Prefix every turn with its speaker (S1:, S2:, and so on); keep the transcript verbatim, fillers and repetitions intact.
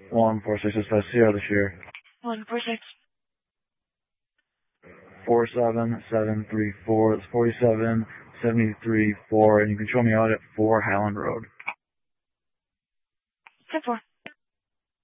S1: one four six six five Sierra this year.
S2: one four six.
S1: four seven seven three four. That's forty-seven seventy-three four, and you can show me out at four Highland Road.
S2: ten four.